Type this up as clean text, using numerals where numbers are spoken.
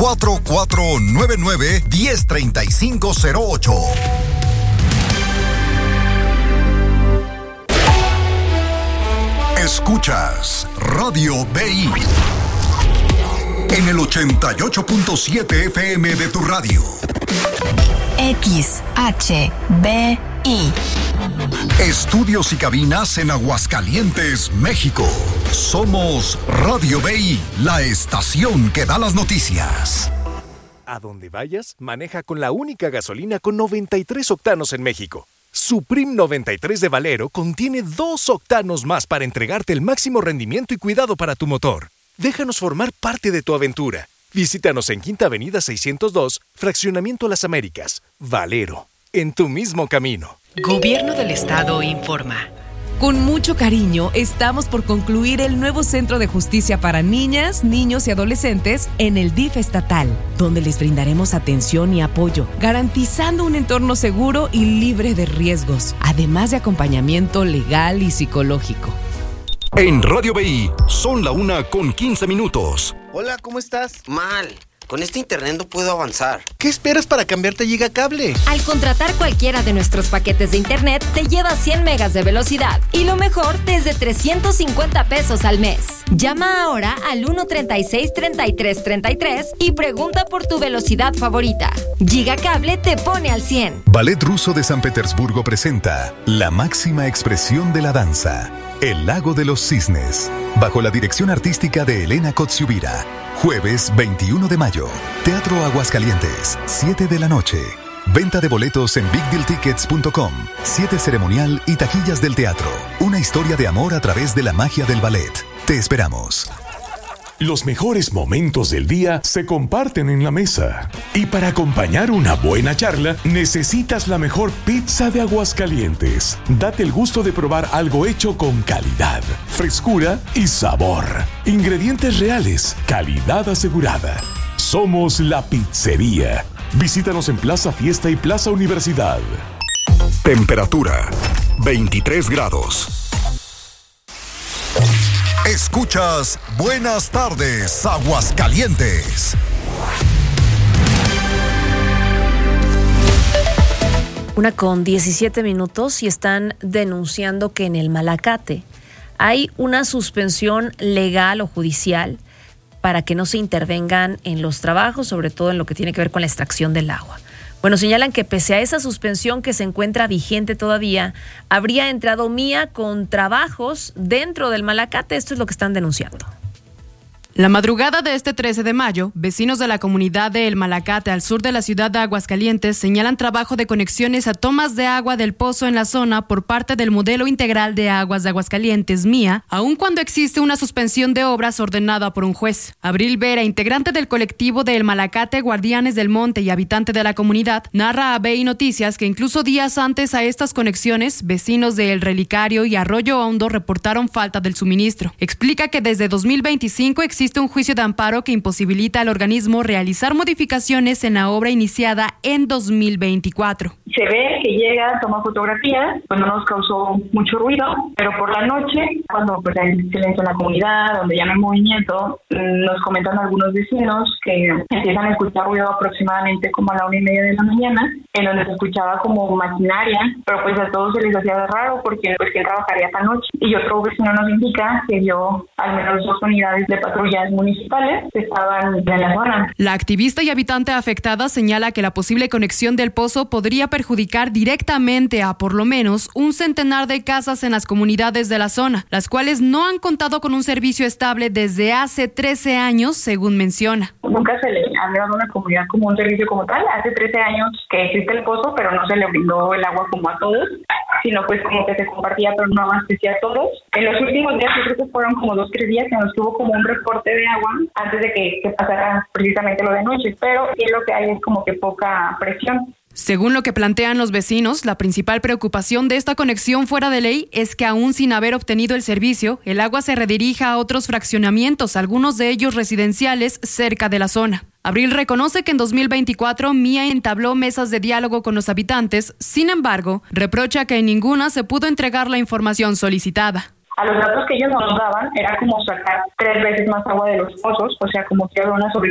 4499-103508. Escuchas Radio BI en el 88.7 FM de tu radio. XHBI. Estudios y cabinas en Aguascalientes, México. Somos Radio BI, la estación que da las noticias. A donde vayas, maneja con la única gasolina con 93 octanos en México. Supreme 93 de Valero contiene 2 octanos más para entregarte el máximo rendimiento y cuidado para tu motor. Déjanos formar parte de tu aventura. Visítanos en Quinta Avenida 602, Fraccionamiento Las Américas. Valero, en tu mismo camino. Gobierno del Estado informa. Con mucho cariño, estamos por concluir el nuevo Centro de Justicia para Niñas, Niños y Adolescentes en el DIF estatal, donde les brindaremos atención y apoyo, garantizando un entorno seguro y libre de riesgos, además de acompañamiento legal y psicológico. En Radio BI, son la 1:15. Hola, ¿cómo estás? Mal. Con este internet no puedo avanzar. ¿Qué esperas para cambiarte a Gigacable? Al contratar cualquiera de nuestros paquetes de internet, te llevas 100 megas de velocidad. Y lo mejor, desde 350 pesos al mes. Llama ahora al 136-3333 y pregunta por tu velocidad favorita. Gigacable te pone al 100. Ballet Ruso de San Petersburgo presenta la máxima expresión de la danza, El Lago de los Cisnes, bajo la dirección artística de Elena Kotsiubira. Jueves 21 de mayo. Teatro Aguascalientes, 7 de la noche. Venta de boletos en bigdealtickets.com. 7 ceremonial y taquillas del teatro. Una historia de amor a través de la magia del ballet. Te esperamos. Los mejores momentos del día se comparten en la mesa. Y para acompañar una buena charla, necesitas la mejor pizza de Aguascalientes. Date el gusto de probar algo hecho con calidad, frescura y sabor. Ingredientes reales, calidad asegurada. Somos La Pizzería. Visítanos en Plaza Fiesta y Plaza Universidad. Temperatura: 23 grados. Escuchas Buenas Tardes, Aguascalientes. 1:17 y están denunciando que en el Malacate hay una suspensión legal o judicial para que no se intervengan en los trabajos, sobre todo en lo que tiene que ver con la extracción del agua. Bueno, señalan que pese a esa suspensión que se encuentra vigente todavía, habría entrado MIA con trabajos dentro del Malacate. Esto es lo que están denunciando. La madrugada de este 13 de mayo, vecinos de la comunidad de El Malacate, al sur de la ciudad de Aguascalientes, señalan trabajo de conexiones a tomas de agua del pozo en la zona por parte del Modelo Integral de Aguas de Aguascalientes, MIA, aun cuando existe una suspensión de obras ordenada por un juez. Abril Vera, integrante del colectivo de El Malacate, Guardianes del Monte y habitante de la comunidad, narra a BI Noticias que incluso días antes a estas conexiones, vecinos de El Relicario y Arroyo Hondo reportaron falta del suministro. Explica que desde 2025 existe un juicio de amparo que imposibilita al organismo realizar modificaciones en la obra iniciada en 2024. Se ve que llega, toma fotografías, pues no nos causó mucho ruido, pero por la noche, cuando pues hay silencio en la comunidad, donde ya no hay movimiento, nos comentan algunos vecinos que empiezan a escuchar ruido aproximadamente como a la 1:30 de la mañana, en donde se escuchaba como maquinaria, pero pues a todos se les hacía raro porque pues quién trabajaría esta noche. Y otro vecino nos indica que vio al menos 2 unidades de patrulla municipales que estaban en la zona. La activista y habitante afectada señala que la posible conexión del pozo podría perjudicar directamente a por lo menos un centenar de casas en las comunidades de la zona, las cuales no han contado con un servicio estable desde hace 13 años, según menciona. Nunca se le ha dado a una comunidad como un servicio como tal. Hace 13 años que existe el pozo, pero no se le brindó el agua como a todos, sino pues como que se compartía, pero no abastecía a todos. En los últimos días, yo creo que fueron como 2-3 días en los que hubo como un reporte de agua antes de que pasara precisamente lo de noche, pero sí lo que hay es como que poca presión. Según lo que plantean los vecinos, la principal preocupación de esta conexión fuera de ley es que aún sin haber obtenido el servicio, el agua se redirija a otros fraccionamientos, algunos de ellos residenciales, cerca de la zona. Abril reconoce que en 2024 MIA entabló mesas de diálogo con los habitantes, sin embargo, reprocha que en ninguna se pudo entregar la información solicitada. A los datos que ellos nos daban era como sacar 3 veces más agua de los pozos, o sea, como que había una